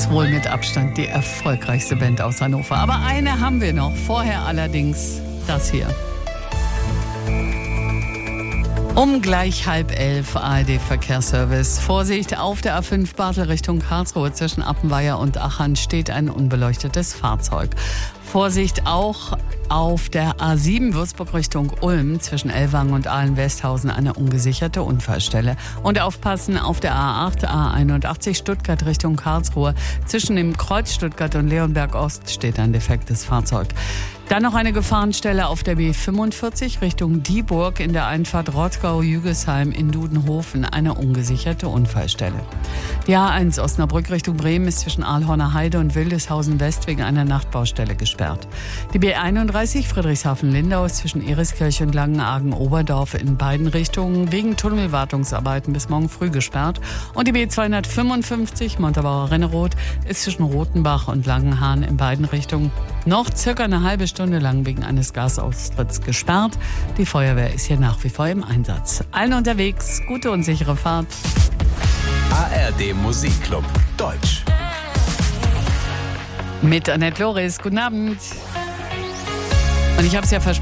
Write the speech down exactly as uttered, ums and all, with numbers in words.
ist wohl mit Abstand die erfolgreichste Band aus Hannover. Aber eine haben wir noch. Vorher allerdings das hier. Um gleich halb elf A R D-Verkehrsservice. Vorsicht, auf der A fünf Bartel Richtung Karlsruhe zwischen Appenweier und Achern steht ein unbeleuchtetes Fahrzeug. Vorsicht auch auf der A sieben Würzburg Richtung Ulm zwischen Ellwangen und Ahlen-Westhausen eine ungesicherte Unfallstelle. Und aufpassen auf der A acht, A einundachtzig Stuttgart Richtung Karlsruhe. Zwischen dem Kreuz Stuttgart und Leonberg Ost steht ein defektes Fahrzeug. Dann noch eine Gefahrenstelle auf der B fünfundvierzig Richtung Dieburg in der Einfahrt Rottgau-Jügesheim in Dudenhofen, eine ungesicherte Unfallstelle. Die A eins Osnabrück Richtung Bremen ist zwischen Ahlhorner Heide und Wildeshausen West wegen einer Nachtbaustelle gesperrt. Die B einunddreißig Friedrichshafen-Lindau ist zwischen Eriskirch und Langenargen-Oberdorf in beiden Richtungen wegen Tunnelwartungsarbeiten bis morgen früh gesperrt. Und die B zweihundertfünfundfünfzig Montabaur-Renneroth ist zwischen Rotenbach und Langenhahn in beiden Richtungen noch circa eine halbe Stunde lang wegen eines Gasaustritts gesperrt. Die Feuerwehr ist hier nach wie vor im Einsatz. Allen unterwegs, gute und sichere Fahrt. A R D Musikclub Deutsch. Mit Annette Loris. Guten Abend. Und ich habe es ja versprochen.